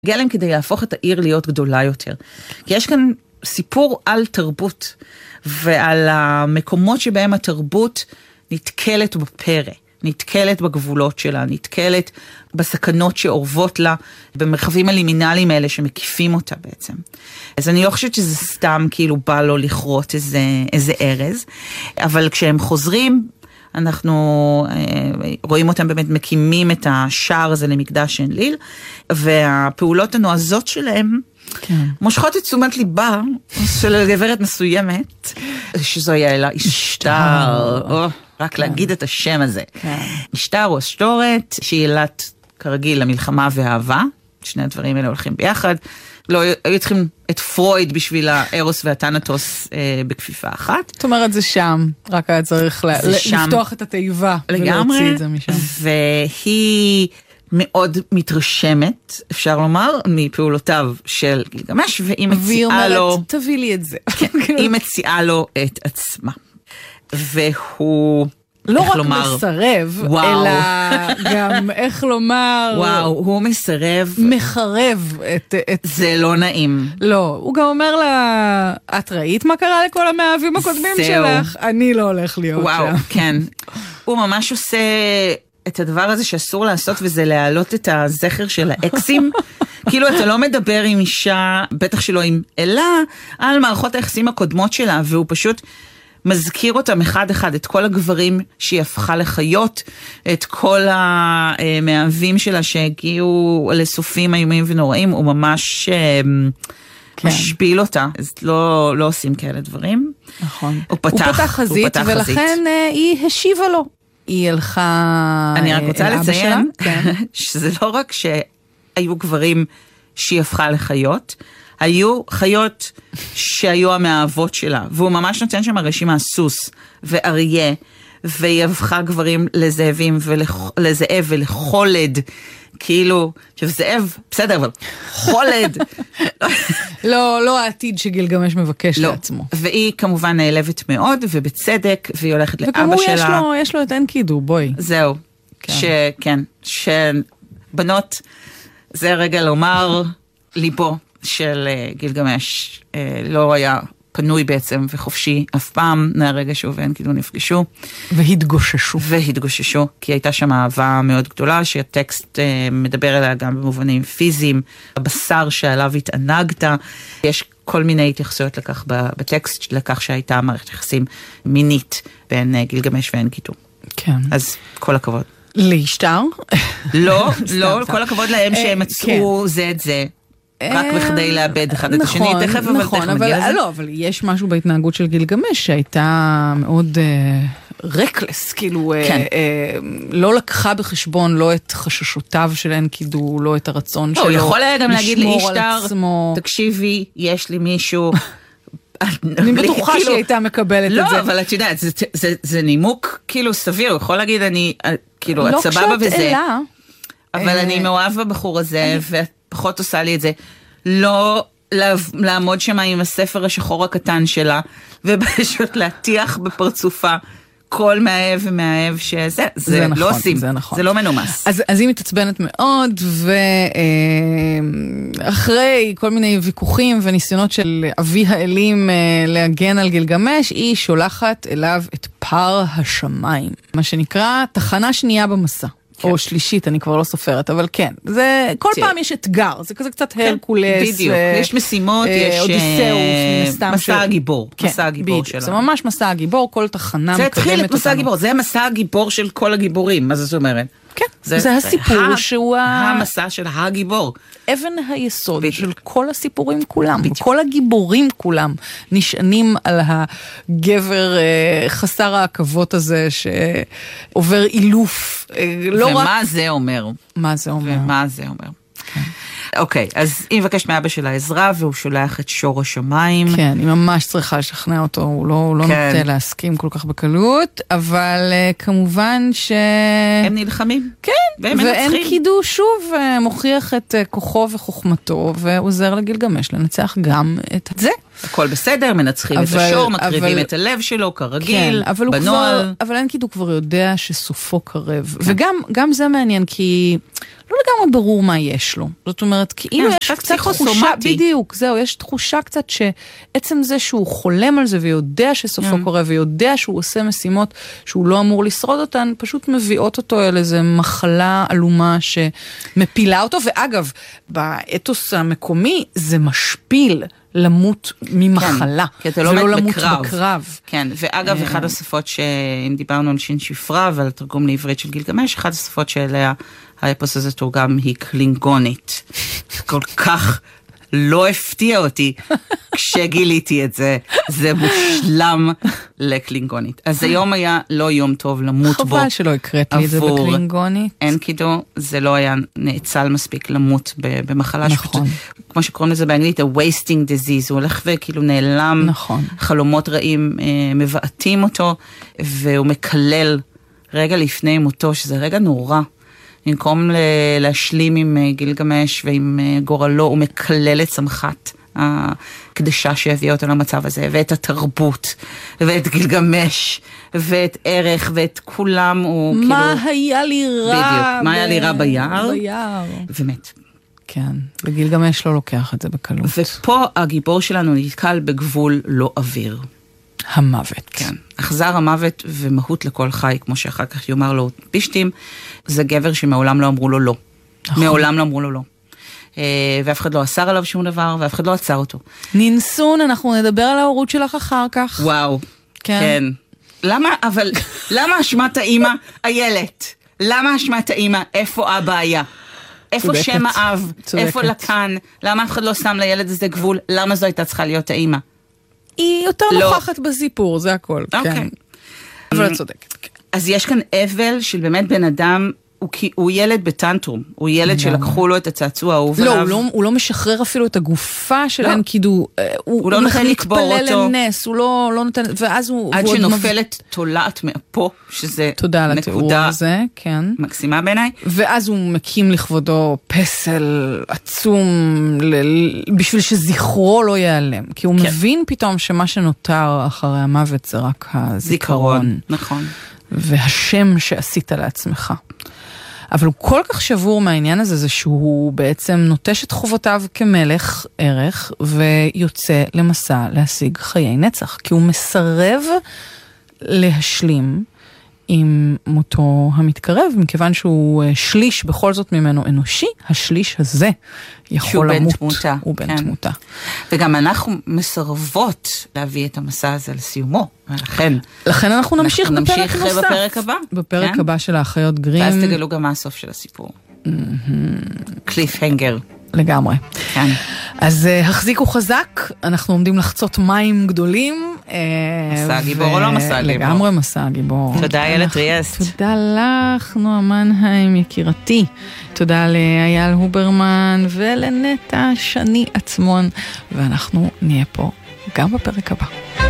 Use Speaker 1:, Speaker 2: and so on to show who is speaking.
Speaker 1: הגיע להם כדי להפוך את העיר להיות גדולה יותר. כי יש כאן סיפור על תרבות, ועל המקומות שבהם התרבות נתקלת בפרא, נתקלת בגבולות שלה, נתקלת בסכנות שאורבות לה, במרחבים הלימינליים האלה שמקיפים אותה בעצם. אז אני לא חושבת שזה סתם כאילו בא לו לכרות איזה ארז, אבל כשהם חוזרים, אנחנו רואים אותם באמת מקימים את השער הזה למקדש אנליל, והפעולות הנועזות שלהם מושכות את תשומת ליבה של גברת מסוימת, שזו יעלה אשתר, רק להגיד את השם הזה. אשתר או אשתורת, שהיא ילת כרגיל למלחמה ואהבה, שני הדברים האלה הולכים ביחד, לא היו צריכים את פרויד בשביל הארוס והטנטוס בכפיפה אחת.
Speaker 2: זאת אומרת, זה שם, רק היה צריך לפתוח את התיבה ולהוציא את זה משם.
Speaker 1: והיא מאוד מתרשמת, אפשר לומר, מפעולותיו של גילגמש, והיא מציעה לו...
Speaker 2: אומרת, תביא לי את זה.
Speaker 1: היא מציעה לו את עצמה. והוא...
Speaker 2: לא רק מסרב, אלא גם, איך לומר...
Speaker 1: וואו, הוא מסרב.
Speaker 2: מחרב את...
Speaker 1: זה לא נעים.
Speaker 2: לא, הוא גם אומר לה, את ראית מה קרה לכל המאהבים הקודמים שלך? אני לא הולך להיות שם.
Speaker 1: וואו, כן. הוא ממש עושה את הדבר הזה שאסור לעשות, וזה להעלות את הזכר של האקסים. כאילו אתה לא מדבר עם אישה, בטח שלא עם אלה, על מערכות היחסים הקודמות שלה, והוא פשוט... מזכיר אותם אחד אחד, את כל הגברים שהיא הפכה לחיות, את כל המאהבים שלה שהגיעו לסופים איומים ונוראים, הוא ממש משפיל אותה, אז לא עושים כאלה דברים.
Speaker 2: נכון. הוא פתח חזית, ולכן היא השיבה לו. היא הלכה...
Speaker 1: אני רק רוצה לציין, שזה לא רק שהיו גברים שהיא הפכה לחיות, היו חיות שהיו המאהבות שלה, והוא ממש נותן שם רשימה סוס ואריה, והיא הפכה גברים לזאבים ולזאב ולחולד, כאילו, זאב, בסדר, אבל חולד.
Speaker 2: לא העתיד שגילגמש מבקש לעצמו.
Speaker 1: והיא כמובן נעלבת מאוד, ובצדק, והיא הולכת לאבא שלה.
Speaker 2: וכמו יש לו את אנקידו, בואי.
Speaker 1: זהו. כן, שבנות, זה רגע לומר ליבו. של גילגמש לא היה פנוי בעצם וחופשי אף פעם, מהרגע שהוא ואנקידו נפגשו. והתגוששו, כי הייתה שם אהבה מאוד גדולה, שהטקסט מדבר עליה גם במובנים פיזיים, הבשר שעליו התענגת, יש כל מיני התייחסויות לכך בטקסט, לכך שהייתה מערכת יחסים מינית בין גילגמש ואנקידו.
Speaker 2: כן.
Speaker 1: אז כל הכבוד.
Speaker 2: להשתר?
Speaker 1: לא, כל הכבוד להם שהם מצאו זה את זה. רק בכדי לאבד אחד את השני, תכף אבל תכף נגיע לזה.
Speaker 2: לא, אבל יש משהו בהתנהגות של גילגמש שהייתה מאוד רקלס, כאילו לא לקחה בחשבון לא את חששותיו של אנקידו, לא את הרצון שלו.
Speaker 1: הוא יכול היה גם להגיד לאשתר, תקשיבי, יש לי מישהו...
Speaker 2: אני בטוחה שהיא הייתה מקבלת את זה.
Speaker 1: לא, אבל את יודעת, זה נימוק כאילו סביר, הוא יכול להגיד, אני כאילו, את סבבה וזה, אבל אני מאוהב בבחור הזה, ואת פחות עושה לי את זה, לא לעמוד שם עם הספר השחור הקטן שלה, ובפשוט להטיח בפרצופה כל מאהב ומאהב שזה, זה לא עושים, זה לא מנומס.
Speaker 2: אז היא מתעצבנת מאוד, ואחרי כל מיני ויכוחים וניסיונות של אבי האלים להגן על גילגמש, היא שולחת אליו את פר השמיים, מה שנקרא תחנה שנייה במסע. או שלישית, אני כבר לא סופרת, אבל כן, זה, כל פעם יש אתגר, זה כזה קצת הרקולס.
Speaker 1: בדיוק, יש משימות, יש
Speaker 2: אודיסאוס,
Speaker 1: מסע הגיבור, מסע הגיבור שלנו.
Speaker 2: זה ממש מסע הגיבור, כל תחנה
Speaker 1: זה התחיל את מסע הגיבור, זה מסע הגיבור של כל הגיבורים, מה זאת אומרת?
Speaker 2: כן, זה הסיפור שהוא
Speaker 1: המסע של הגיבור.
Speaker 2: אבן היסוד של כל הסיפורים כולם, כל הגיבורים כולם נשענים על הגבר חסר העכבות הזה שעובר אילוף.
Speaker 1: ומה זה אומר?
Speaker 2: מה זה אומר?
Speaker 1: ומה זה אומר? אוקיי, אז היא מבקשת מאבא שלה עזרה, והוא שולח את שור השמיים.
Speaker 2: כן, היא ממש צריכה לשכנע אותו, הוא לא נוטה להסכים כל כך בקלות, אבל כמובן
Speaker 1: הם נלחמים.
Speaker 2: כן, ואין קידו שוב מוכיח את כוחו וחוכמתו, ועוזר לגילגמש לנצח גם את זה.
Speaker 1: הכל בסדר, מנצחים את השור, מקריבים את הלב שלו, כרגיל, בנועל.
Speaker 2: אבל אנקידו כבר יודע שסופו קרב. וגם זה מעניין, כי לא לגמרי ברור מה יש לו. זאת אומרת, כאילו יש קצת תחושה, בדיוק, זהו, יש תחושה קצת שעצם זה שהוא חולם על זה ויודע שסופו קורה ויודע שהוא עושה משימות שהוא לא אמור לשרוד אותן, פשוט מביאות אותו אל איזו מחלה אלומה שמפילה אותו, ואגב, באתוס המקומי זה משפיל למות ממחלה, ולא למות בקרב.
Speaker 1: כן, ואגב, אחת השפות שאם דיברנו על שין שפרה ועל תרגום לעברית של גילגמש, אחת השפות שאליה האפוס הזה תורגם היא קלינגונית. כל כך לא הפתיע אותי כשגיליתי את זה. זה מושלם לקלינגונית. אז היום היה לא יום טוב למות בו.
Speaker 2: חבל שלא הקראת לי את זה בקלינגונית.
Speaker 1: אנקידו, זה לא היה נאצל מספיק למות במחלה.
Speaker 2: נכון.
Speaker 1: כמו שקוראים לזה באנגלית, ה-wasting disease. הוא הולך וכאילו נעלם.
Speaker 2: נכון.
Speaker 1: חלומות רעים מבעטים אותו, והוא מקלל רגע לפני מותו, שזה רגע נורא. במקום להשלים עם גילגמש ועם גורלו, הוא מקלל את שמחת הקדשה שהביאה אותו למצב הזה, ואת התרבות, ואת גילגמש, ואת ערך, ואת כולם הוא כאילו...
Speaker 2: מה היה לי רע?
Speaker 1: בדיוק, מה היה לי רע ביער? ומת.
Speaker 2: כן, וגילגמש לא לוקח את זה בקלות.
Speaker 1: ופה הגיבור שלנו נתקל בגבול לא אוויר.
Speaker 2: המוות.
Speaker 1: כן. אכזר המוות ומהות לכל חי, כמו שאחר כך יאמר לו פישטים, זה גבר שמעולם לא אמרו לו לא. נכון. מעולם לא אמרו לו לא. ואף אחד לא אסר עליו שום דבר, ואף אחד לא עצר אותו.
Speaker 2: נינסון, אנחנו נדבר על ההורות שלך אחר כך.
Speaker 1: וואו.
Speaker 2: כן.
Speaker 1: כן. למה אשמת האמא? איילת. למה אשמת האמא? איפה הבעיה? איפה שם האב? איפה לקן? למה אף אחד לא שם לילד הזה גבול? למה זו הייתה צריכה להיות האמא?
Speaker 2: היא יותר נוכחת בסיפור, זה הכל. כן. אבל את צודקת.
Speaker 1: אז יש כאן אבל של באמת בן אדם, הוא ילד בטנטרום, הוא ילד שלקחו לו את הצעצוע האהוב עליו.
Speaker 2: לא, הוא לא משחרר אפילו את הגופה של אנקידו,
Speaker 1: הוא לא נותן לקבור אותו.
Speaker 2: מתפלל לנס, הוא לא נותן, ואז הוא...
Speaker 1: עד שנופלת תולעת מאפו, שזה
Speaker 2: תודה על התיאור הזה, כן.
Speaker 1: מקסימה בעיניי.
Speaker 2: ואז הוא מקים לכבודו פסל עצום, בשביל שזכרו לא ייעלם. כי הוא מבין פתאום שמה שנותר אחרי המוות זה רק הזיכרון.
Speaker 1: נכון.
Speaker 2: והשם שעשית לעצמך. אבל הוא כל כך שבור מהעניין הזה, זה שהוא בעצם נוטש את חובותיו כמלך ערך, ויוצא למסע להשיג חיי נצח, כי הוא מסרב להשלים עם מותו המתקרב, מכיוון שהוא שליש בכל זאת ממנו אנושי, השליש הזה יכול למות. הוא בן תמותה.
Speaker 1: וגם אנחנו מסרבות להביא את המסע הזה לסיומו,
Speaker 2: לכן אנחנו נמשיך בפרק נוסף.
Speaker 1: בפרק הבא.
Speaker 2: בפרק הבא של האחיות גרים.
Speaker 1: ואז תגלו גם מה הסוף של הסיפור. קליף הנגר.
Speaker 2: לגמרי.
Speaker 1: כן.
Speaker 2: אז החזיקו חזק, אנחנו עומדים לחצות מים גדולים.
Speaker 1: מסע הגיבור או לא מסע הגיבור?
Speaker 2: לגמרי מסע הגיבור.
Speaker 1: תודה איילת ריאסט.
Speaker 2: תודה לך, נועה מנהיים יקירתי. תודה לאייל הוברמן ולנטע שני עצמון. ואנחנו נהיה פה גם בפרק הבא.